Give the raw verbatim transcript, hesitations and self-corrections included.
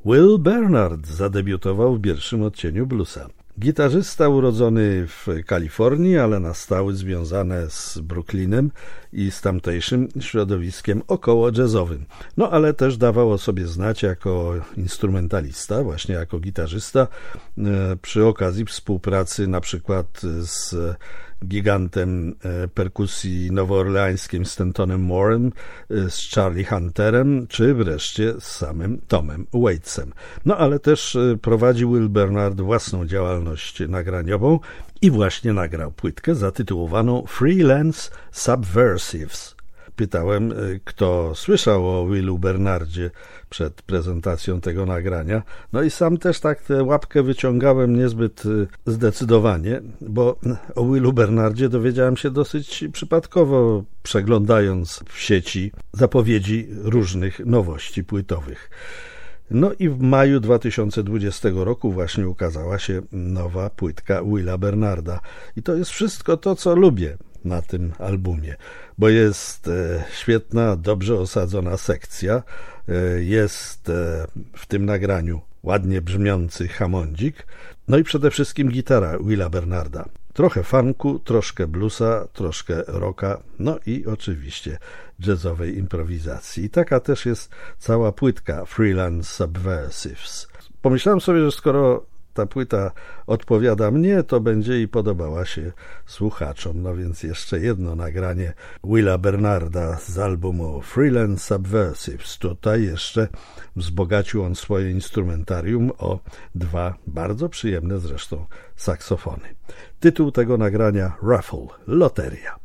Will Bernard zadebiutował w pierwszym odcieniu bluesa. Gitarzysta urodzony w Kalifornii, ale na stałe związane z Brooklynem i z tamtejszym środowiskiem około jazzowym. No ale też dawał o sobie znać jako instrumentalista, właśnie jako gitarzysta, przy okazji współpracy na przykład z gigantem perkusji nowoorleańskim Stantonem Morem, z Charlie Hunterem, czy wreszcie z samym Tomem Waitsem. No ale też prowadził Will Bernard własną działalność nagraniową i właśnie nagrał płytkę zatytułowaną Freelance Subversives. Pytałem, kto słyszał o Willu Bernardzie przed prezentacją tego nagrania. No i sam też tak tę łapkę wyciągałem niezbyt zdecydowanie, bo o Willu Bernardzie dowiedziałem się dosyć przypadkowo, przeglądając w sieci zapowiedzi różnych nowości płytowych. No i w maju dwa tysiące dwudziestego roku właśnie ukazała się nowa płytka Willa Bernarda. I to jest wszystko to, co lubię na tym albumie, bo jest e, świetna, dobrze osadzona sekcja, e, jest e, w tym nagraniu ładnie brzmiący hammondzik, no i przede wszystkim gitara Willa Bernarda. Trochę funku, troszkę bluesa, troszkę rocka, no i oczywiście jazzowej improwizacji. I taka też jest cała płytka Freelance Subversives. Pomyślałem sobie, że skoro ta płyta odpowiada mnie, to będzie i podobała się słuchaczom. No więc jeszcze jedno nagranie Willa Bernarda z albumu Freelance Subversives. Tutaj jeszcze wzbogacił on swoje instrumentarium o dwa bardzo przyjemne zresztą saksofony. Tytuł tego nagrania Raffle, loteria.